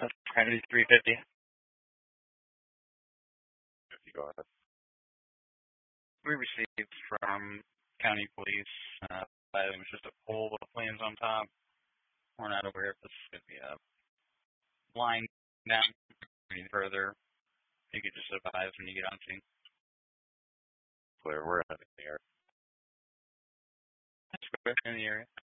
That's going to be 350. If you go ahead. We received from county police, it was just a pole with flames on top. We're not aware if this is going to be a line down any further. You could just advise when you get on scene. Clear, we're in the area. That's good in the area.